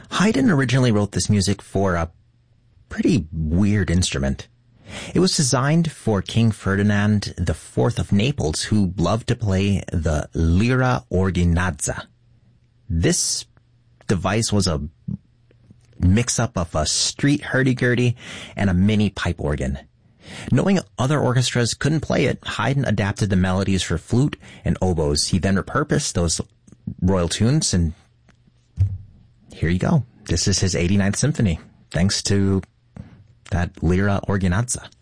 Haydn originally wrote this music for a pretty weird instrument. It was designed for King Ferdinand IV of Naples, who loved to play the lira ordinazza. This device was a mix-up of a street hurdy-gurdy and a mini pipe organ. Knowing other orchestras couldn't play it, Haydn adapted the melodies for flute and oboes. He then repurposed those royal tunes, and here you go. This is his 89th symphony, thanks to that lira ordinazza.